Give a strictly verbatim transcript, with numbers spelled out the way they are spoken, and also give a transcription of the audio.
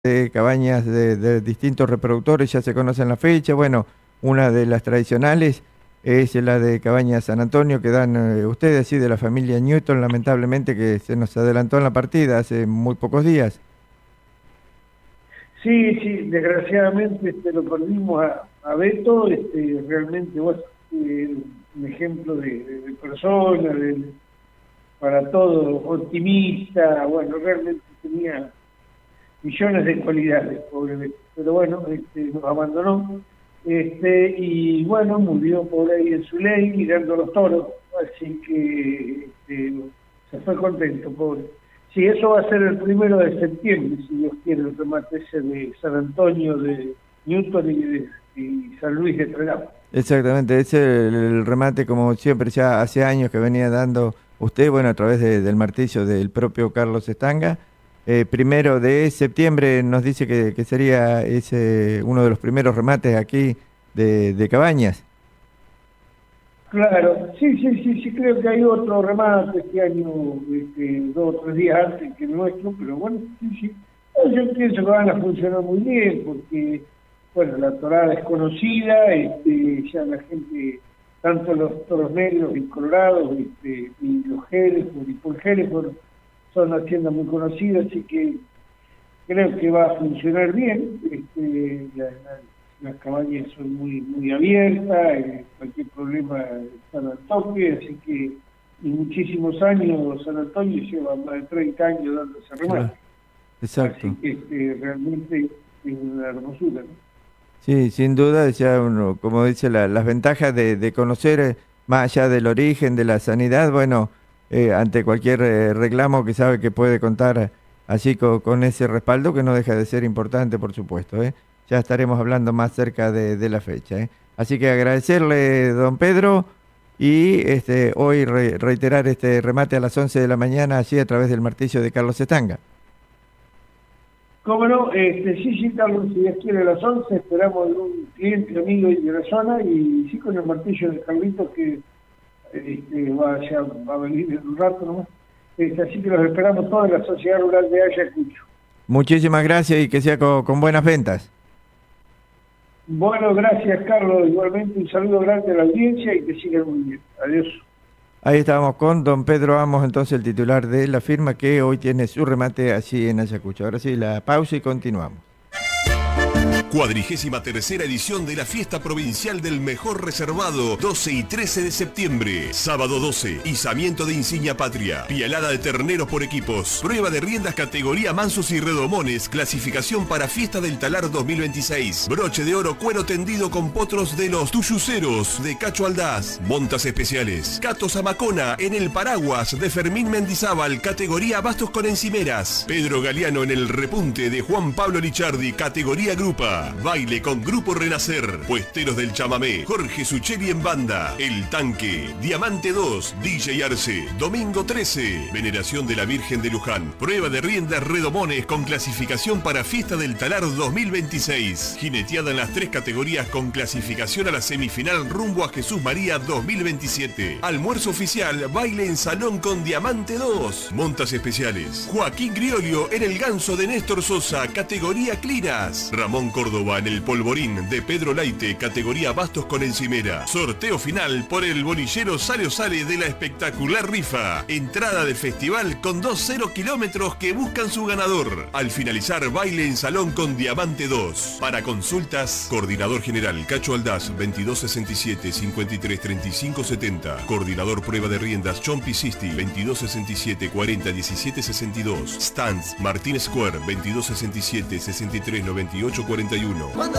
de cabañas de, de distintos reproductores, ya se conocen la fecha. Bueno, una de las tradicionales es la de Cabañas San Antonio, que dan eh, ustedes, sí, de la familia Newton, lamentablemente, que se nos adelantó en la partida hace muy pocos días. Sí, sí, desgraciadamente este, lo perdimos a, a Beto, este, realmente vos, eh, un ejemplo de, de, de persona, de, para todo, optimista, bueno, realmente tenía millones de cualidades, pobre Beto, pero bueno, este, nos abandonó, este, y bueno, murió por ahí en su ley, mirando los toros, así que este, se fue contento, pobre. Sí, eso va a ser el primero de septiembre, si Dios quiere, el remate ese de San Antonio, de Newton y, de, y San Luis de Trelao. Exactamente, ese es el, el remate, como siempre, ya hace años que venía dando usted, bueno, a través de, del martillo del propio Carlos Estanga. Eh, primero de septiembre nos dice que, que sería ese uno de los primeros remates aquí de, de Cabañas. Claro, sí, sí, sí, sí, creo que hay otro remate este año, este, dos o tres días antes que el nuestro, pero bueno, sí, sí. Yo pienso que van a funcionar muy bien, porque, bueno, la torada es conocida, este, ya la gente, tanto los toros negros y colorados, este, y los Hereford y Paul Hereford, son haciendas muy conocidas, así que creo que va a funcionar bien. Este, la, la, las cabañas son muy muy abiertas, eh, cualquier problema están al toque, así que en muchísimos años San Antonio lleva más de treinta años dando ese remate. Claro. Exacto. Así que este, realmente es una hermosura, ¿no? Sí, sin duda, ya uno, como dice, la, las ventajas de, de conocer eh, más allá del origen, de la sanidad, bueno, eh, ante cualquier eh, reclamo que sabe que puede contar así con, con ese respaldo, que no deja de ser importante, por supuesto, ¿eh? Ya estaremos hablando más cerca de, de la fecha, ¿eh? Así que agradecerle, don Pedro, y este, hoy re, reiterar este remate a las once de la mañana, así a través del martillo de Carlos Estanga. Cómo no, este, sí, sí, Carlos, si Dios quiere a las once, esperamos un cliente, amigo de la zona, y sí con el martillo de Carlito, que este, va, ya, va a venir en un rato nomás. Este, así que los esperamos todos en la Sociedad Rural de Ayacucho. Muchísimas gracias y que sea con, con buenas ventas. Bueno, gracias, Carlos. Igualmente un saludo grande a la audiencia y que sigan muy bien. Adiós. Ahí estábamos con don Pedro Amos, entonces el titular de la firma, que hoy tiene su remate allí en Ayacucho. Ahora sí, la pausa y continuamos. Cuadrigésima tercera edición de la Fiesta Provincial del Mejor Reservado, doce y trece de septiembre. Sábado doce, izamiento de insignia patria, pialada de terneros por equipos, prueba de riendas categoría mansos y redomones, clasificación para Fiesta del Talar dos mil veintiséis, broche de oro cuero tendido con potros de los tuyuceros de Cacho Aldaz, montas especiales, Cato Zamacona en el paraguas de Fermín Mendizábal, categoría bastos con encimeras, Pedro Galeano en el repunte de Juan Pablo Lichardi, categoría grupa. Baile con Grupo Renacer, Puesteros del Chamamé, Jorge Sucheri en banda, El Tanque, Diamante dos, D J Arce, Domingo trece, Veneración de la Virgen de Luján, prueba de riendas redomones con clasificación para Fiesta del Talar dos mil veintiséis, jineteada en las tres categorías con clasificación a la semifinal rumbo a Jesús María dos mil veintisiete, almuerzo oficial, baile en salón con Diamante dos, montas especiales, Joaquín Griolio en el ganso de Néstor Sosa, categoría Clinas, Ramón Córdoba en el polvorín de Pedro Laite, categoría bastos con encimera. Sorteo final por el bolillero Sale o Sale de la espectacular rifa. Entrada de festival con dos cero kilómetros que buscan su ganador. Al finalizar, baile en salón con Diamante dos. Para consultas, Coordinador General Cacho Aldaz, veintidós sesenta y siete, cincuenta y tres treinta y cinco setenta. Coordinador Prueba de Riendas, Chompi Sisti, veintidós sesenta y siete, cuarenta, diecisiete sesenta y dos. Stands, Martín Square, veintidós sesenta y siete, sesenta y tres noventa y ocho cuarenta y uno.